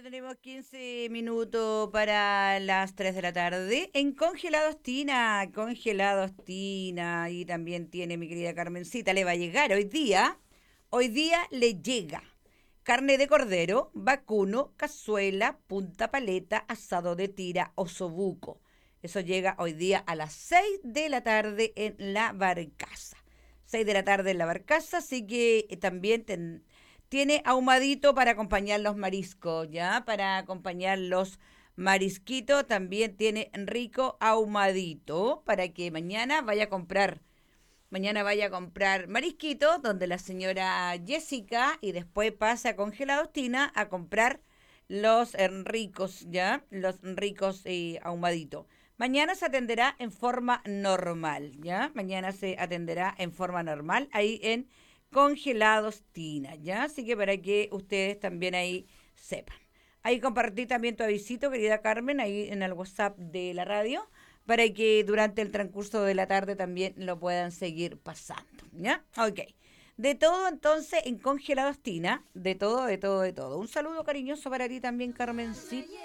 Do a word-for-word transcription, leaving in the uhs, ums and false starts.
Ya tenemos quince minutos para las tres de la tarde. En Congelados Tina, Congelados Tina. Y también tiene mi querida Carmencita, le va a llegar hoy día. Hoy día le llega carne de cordero, vacuno, cazuela, punta paleta, asado de tira, osobuco. Eso llega hoy día a las seis de la tarde en la Barcaza. Seis de la tarde en la Barcaza, así que eh, también ten- tiene ahumadito para acompañar los mariscos, ¿ya? Para acompañar los marisquitos también tiene rico ahumadito para que mañana vaya a comprar. Mañana vaya a comprar marisquito donde la señora Jessica y después pasa a Congelados Tina a comprar los eh, ricos, ¿ya? Los ricos eh, ahumaditos. Mañana se atenderá en forma normal, ¿ya? Mañana se atenderá en forma normal ahí en Congelados Tina, ¿ya? Así que para que ustedes también ahí sepan. Ahí compartí también tu avisito, querida Carmen, ahí en el WhatsApp de la radio, para que durante el transcurso de la tarde también lo puedan seguir pasando, ¿ya? Ok. De todo entonces en Congelados Tina, de todo, de todo, de todo. Un saludo cariñoso para ti también, Carmencita.